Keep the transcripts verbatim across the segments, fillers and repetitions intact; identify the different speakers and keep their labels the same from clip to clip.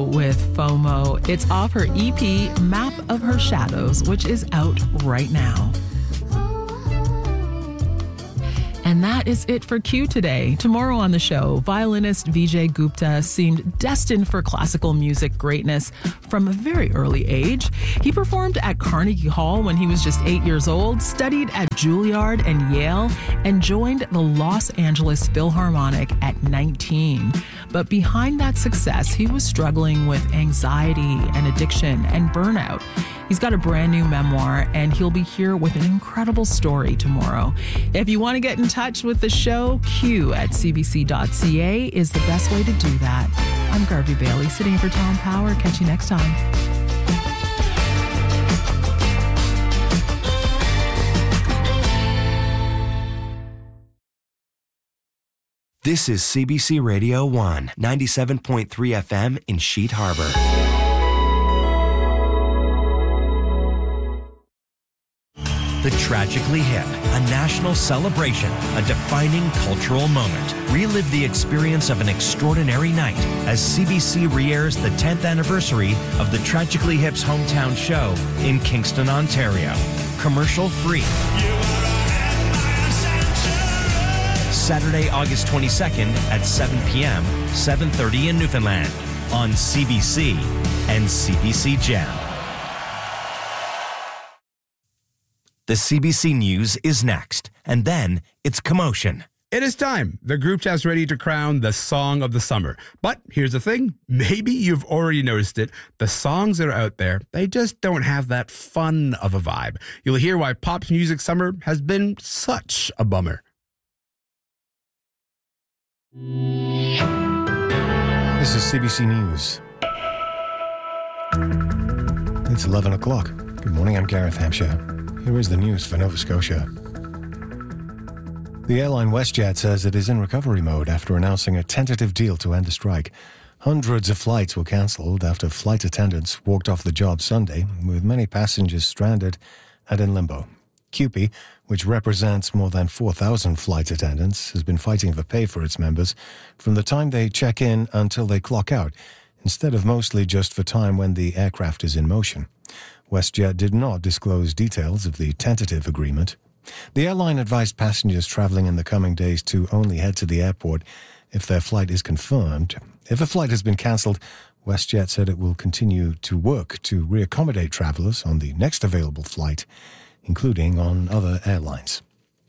Speaker 1: with FOMO. It's off her E P, Map of Her Shadows, which is out right now. And that is it for Q today. Tomorrow on the show, violinist Vijay Gupta seemed destined for classical music greatness from a very early age. He performed at Carnegie Hall when he was just eight years old, studied at Juilliard and Yale, and joined the Los Angeles Philharmonic at nineteen. But behind that success, he was struggling with anxiety and addiction and burnout. He's got a brand new memoir, and he'll be here with an incredible story tomorrow. If you want to get in touch with the show, Q at c b c dot c a is the best way to do that. I'm Garvey Bailey, sitting in for Tom Power. Catch you next time.
Speaker 2: This is C B C Radio one, ninety-seven point three F M in Sheet Harbor. The Tragically Hip, a national celebration, a defining cultural moment. Relive the experience of an extraordinary night as C B C re-airs the tenth anniversary of the Tragically Hip's hometown show in Kingston, Ontario. Commercial free. Saturday, August twenty-second at seven p.m., seven thirty in Newfoundland on C B C and C B C Gem. The C B C News is next, and then it's Commotion.
Speaker 3: It is time. The group chat's ready to crown the song of the summer. But here's the thing. Maybe you've already noticed it. The songs that are out there, they just don't have that fun of a vibe. You'll hear why pop music summer has been such a bummer.
Speaker 4: This is C B C News. It's eleven o'clock. Good morning, I'm Gareth Hampshire. Here is the news for Nova Scotia. The airline WestJet says it is in recovery mode after announcing a tentative deal to end the strike. Hundreds of flights were cancelled after flight attendants walked off the job Sunday, with many passengers stranded and in limbo. C U P E, which represents more than four thousand flight attendants, has been fighting for pay for its members from the time they check in until they clock out, instead of mostly just for time when the aircraft is in motion. WestJet did not disclose details of the tentative agreement. The airline advised passengers traveling in the coming days to only head to the airport if their flight is confirmed. If a flight has been cancelled, WestJet said it will continue to work to reaccommodate travelers on the next available flight, including on other airlines.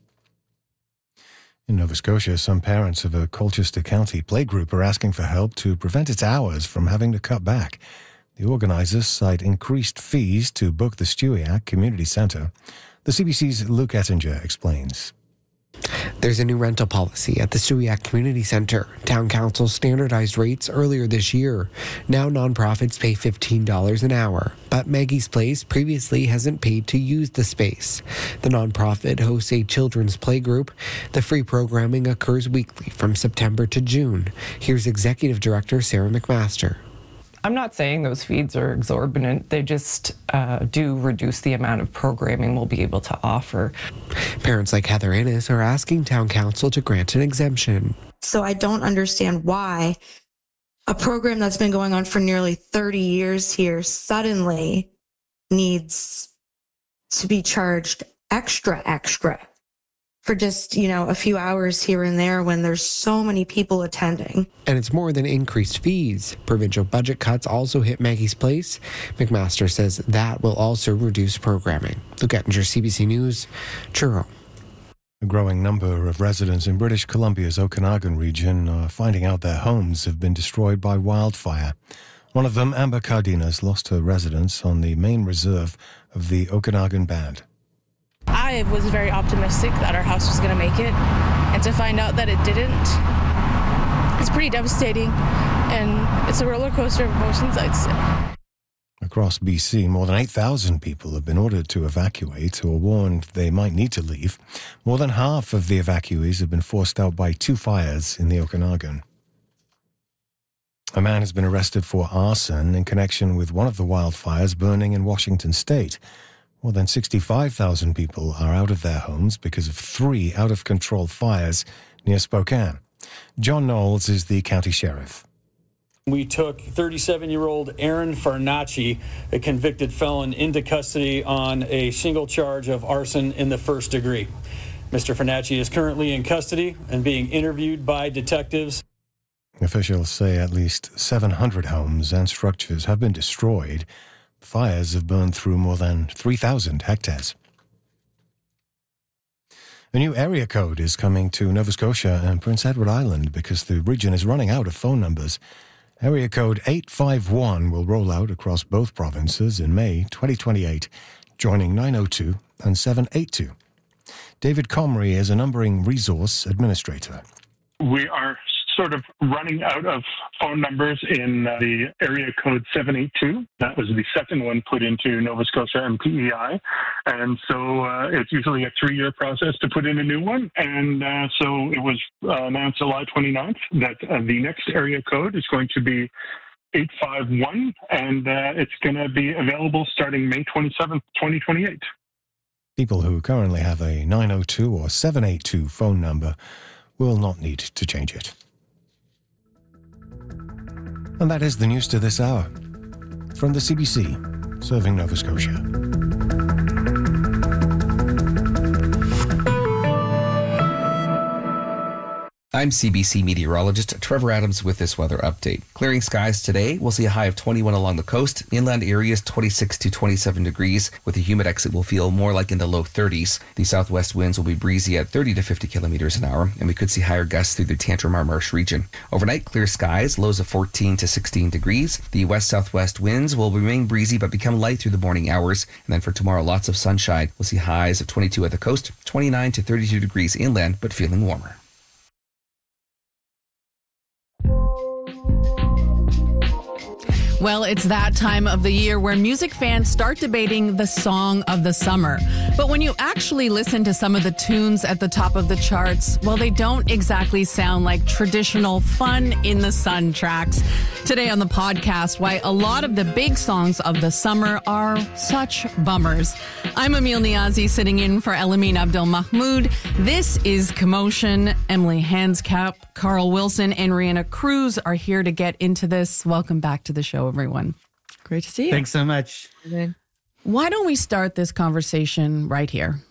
Speaker 4: In Nova Scotia, some parents of a Colchester County playgroup are asking for help to prevent its hours from having to cut back. The organisers cite increased fees to book the Stewiacke Community Centre. The C B C's Luke Ettinger explains.
Speaker 5: There's a new rental policy at the Stewiacke Community Centre. Town Council standardized rates earlier this year. Now nonprofits pay fifteen dollars an hour, but Maggie's Place previously hasn't paid to use the space. The nonprofit hosts a children's playgroup. The free programming occurs weekly from September to June. Here's Executive Director Sarah McMaster.
Speaker 6: I'm not saying those fees are exorbitant. They just uh, do reduce the amount of programming we'll be able to offer.
Speaker 5: Parents like Heather Innes are asking Town Council to grant an exemption.
Speaker 7: So I don't understand why a program that's been going on for nearly thirty years here suddenly needs to be charged extra, extra for just, you know, a few hours here and there when there's so many people attending.
Speaker 5: And it's more than increased fees. Provincial budget cuts also hit Maggie's Place. McMaster says that will also reduce programming. Luke Ettinger, C B C News, Truro.
Speaker 4: A growing number of residents in British Columbia's Okanagan region are finding out their homes have been destroyed by wildfire. One of them, Amber Cardenas, lost her residence on the main reserve of the Okanagan Band.
Speaker 8: I was very optimistic that our house was going to make it, and to find out that it didn't, it's pretty devastating, and it's a roller coaster of emotions, I'd say.
Speaker 4: Across B C, more than eight thousand people have been ordered to evacuate or warned they might need to leave. More than half of the evacuees have been forced out by two fires in the Okanagan. A man has been arrested for arson in connection with one of the wildfires burning in Washington state. More than sixty-five thousand people are out of their homes because of three out-of-control fires near Spokane. John Knowles is the county sheriff.
Speaker 9: We took thirty-seven-year-old Aaron Farnacci, a convicted felon, into custody on a single charge of arson in the first degree. Mister Farnacci is currently in custody and being interviewed by detectives.
Speaker 4: Officials say at least seven hundred homes and structures have been destroyed. Fires have burned through more than three thousand hectares. A new area code is coming to Nova Scotia and Prince Edward Island because the region is running out of phone numbers. Area code eight five one will roll out across both provinces in May twenty twenty-eight, joining nine oh two and seven eighty-two. David Comrie is a numbering resource administrator.
Speaker 10: We are sort of running out of phone numbers in uh, the area code seven eighty-two. That was the second one put into Nova Scotia M P E I. And so uh, it's usually a three-year process to put in a new one. And uh, so it was uh, announced July twenty-ninth that uh, the next area code is going to be eight five one, and uh, it's going to be available starting May twenty-seventh, twenty twenty-eight.
Speaker 4: People who currently have a nine oh two or seven eighty-two phone number will not need to change it. And that is the news to this hour. From the C B C, serving Nova Scotia.
Speaker 11: I'm C B C meteorologist Trevor Adams with this weather update. Clearing skies today. We'll see a high of twenty-one along the coast. Inland areas twenty-six to twenty-seven degrees. With a humid exit, we'll feel more like in the low thirties. The southwest winds will be breezy at thirty to fifty kilometers an hour, and we could see higher gusts through the Tantramar Marsh region. Overnight, clear skies, lows of fourteen to sixteen degrees. The west-southwest winds will remain breezy but become light through the morning hours. And then for tomorrow, lots of sunshine. We'll see highs of twenty-two at the coast, twenty-nine to thirty-two degrees inland, but feeling warmer.
Speaker 12: Well, it's that time of the year where music fans start debating the song of the summer. But when you actually listen to some of the tunes at the top of the charts, well, they don't exactly sound like traditional fun in the sun tracks. Today on the podcast, why a lot of the big songs of the summer are such bummers. I'm Emil Niazi, sitting in for Elamine Abdel Mahmoud. This is Commotion. Emily Hanscap, Carl Wilson, and Rihanna Cruz are here to get into this. Welcome back to the show, everyone.
Speaker 13: Great to see you.
Speaker 14: Thanks so much.
Speaker 12: Why don't we start this conversation right here?